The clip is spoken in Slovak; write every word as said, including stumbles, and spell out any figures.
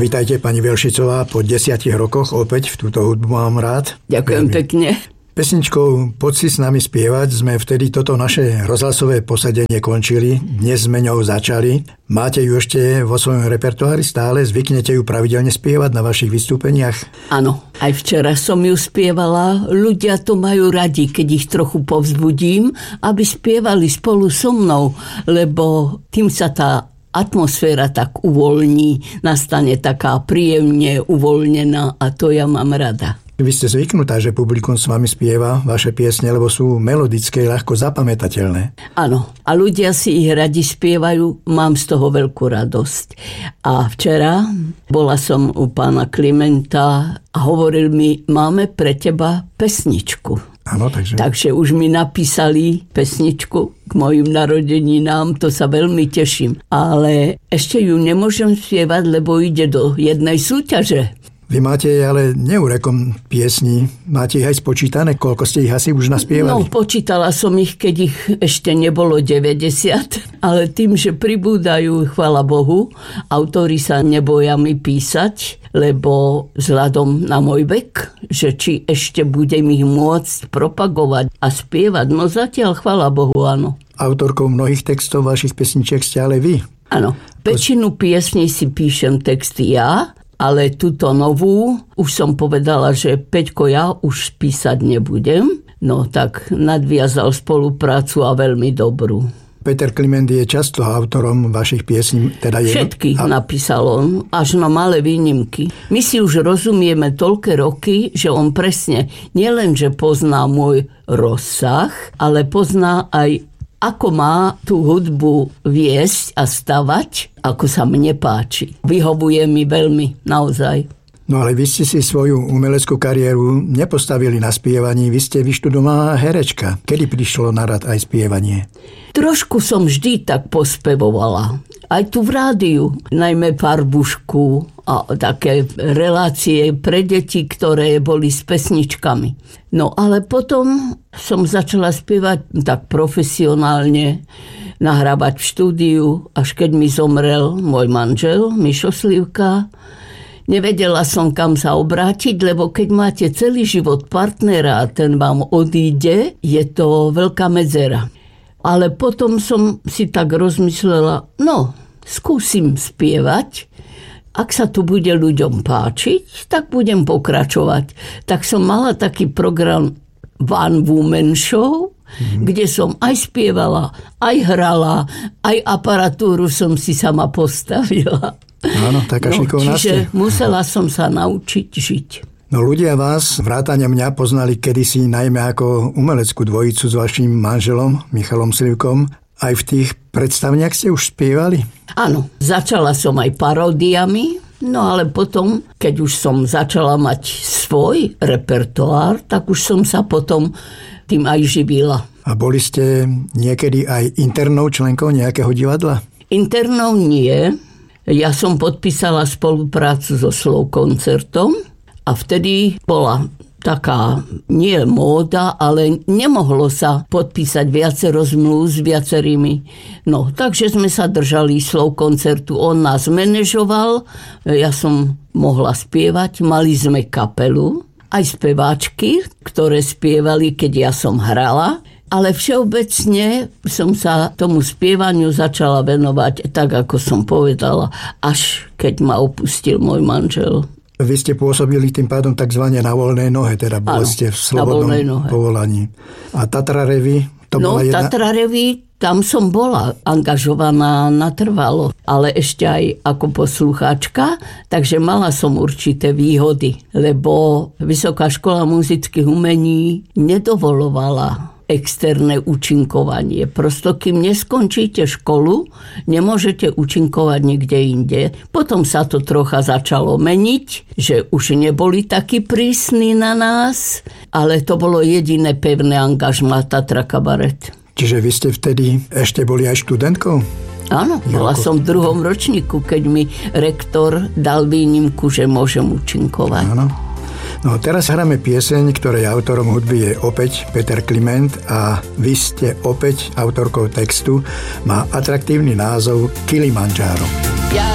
Vítajte, pani Veľšicová, po desiatich rokoch opäť v túto hudbu mám rád. Ďakujem Veľmi. pekne. Pesničkou Poď si s nami spievať sme vtedy toto naše rozhlasové posadenie končili, dnes sme ňou začali. Máte ju ešte vo svojom repertoári stále? Zvyknete ju pravidelne spievať na vašich vystúpeniach? Áno, aj včera som ju spievala. Ľudia to majú radi, keď ich trochu povzbudím, aby spievali spolu so mnou, lebo tým sa tá atmosféra tak uvoľní, nastane taká príjemne uvoľnená a to ja mám rada. Vy ste zvyknutá, že publikum s vami spieva vaše piesne, lebo sú melodické, ľahko zapamätateľné. Áno, a ľudia si ich radi spievajú, mám z toho veľkú radosť. A včera bola som u pána Klimenta a hovoril mi, máme pre teba pesničku. Áno, takže... takže už mi napísali pesničku k mojim narodeninám, to sa veľmi teším. Ale ešte ju nemôžem spievať, lebo ide do jednej súťaže. Vy máte ale neurekom piesni, máte ich aj spočítané, koľko ste ich asi už naspievali? No, počítala som ich, keď ich ešte nebolo deväťdesiat, ale tým, že pribúdajú, chvala Bohu, autori sa neboja mi písať, lebo vzhľadom na môj vek, že či ešte budem ich môcť propagovať a spievať, no zatiaľ chvala Bohu, áno. Autorkou mnohých textov vašich pesničiek ste ale vy? Áno, väčšinu piesní si píšem texty ja, ale túto novú, už som povedala, že Peťko, ja už písať nebudem. No tak nadviazal spoluprácu a veľmi dobrú. Peter Kliment je často autorom vašich piesní. Teda je... Všetky a... napísal on, až na malé výnimky. My si už rozumieme toľké roky, že on presne nielenže pozná môj rozsah, ale pozná aj ako má tú hudbu viesť a stavať, ako sa mne páči. Vyhovuje mi veľmi, naozaj. No ale vy ste si svoju umeleckú kariéru nepostavili na spievaní, vy ste vyštudovaná herečka. Kedy prišlo na rad aj spievanie? Trošku som vždy tak pospevovala. Aj tu v rádiu, najmä Farbušku a také relácie pre deti, ktoré boli s pesničkami. No ale potom som začala spievať tak profesionálne, nahrávať v štúdiu, až keď mi zomrel môj manžel, Mišo Slivka. Nevedela som, kam sa obrátiť, lebo keď máte celý život partnera a ten vám odíde, je to veľká medzera. Ale potom som si tak rozmyslela, no, skúsim spievať. Ak sa to bude ľuďom páčiť, tak budem pokračovať. Tak som mala taký program One Woman Show, mm-hmm. kde som aj spievala, aj hrala, aj aparatúru som si sama postavila. Áno, taká no, šikovná ste. Čiže musela som sa naučiť žiť. No ľudia vás, vrátane mňa, poznali kedysi najmä ako umeleckú dvojicu s vaším manželom Michalom Slivkom. Aj v tých predstaveniach ste už spievali? Áno, začala som aj paródiami, no ale potom, keď už som začala mať svoj repertoár, tak už som sa potom tým aj živila. A boli ste niekedy aj internou členkou nejakého divadla? Internou nie. Ja som podpísala spoluprácu so Slovkoncertom a vtedy bola taká nie móda, ale nemohlo sa podpísať viacero zmluv s viacerými. No, takže sme sa držali Slovkoncertu. On nás manažoval, ja som mohla spievať, mali sme kapelu, aj speváčky, ktoré spievali, keď ja som hrala. Ale všeobecne som sa tomu spievaniu začala venovať, tak ako som povedala, až keď ma opustil môj manžel. Vy ste pôsobili tým pádom takzvané na voľnej nohe, teda boli ste v slobodnom povolaní. A Tatra Revy? To no, bola jedna... Tatra Revy, tam som bola angažovaná natrvalo, ale ešte aj ako poslucháčka, takže mala som určité výhody, lebo Vysoká škola muzických umení nedovolovala externé účinkovanie. Prosto, kým neskončíte školu, nemôžete účinkovať nikde inde. Potom sa to trocha začalo meniť, že už neboli takí prísni na nás, ale to bolo jediné pevné angažmá Tatra Kabaret. Čiže vy ste vtedy ešte boli aj študentkou? Áno, bola som v druhom ročníku, keď mi rektor dal výnimku, že môžem účinkovať. Áno. No teraz hráme pieseň, ktorej autorom hudby je opäť Peter Kliment a vy ste opäť autorkou textu. Má atraktívny názov Kilimanjaro.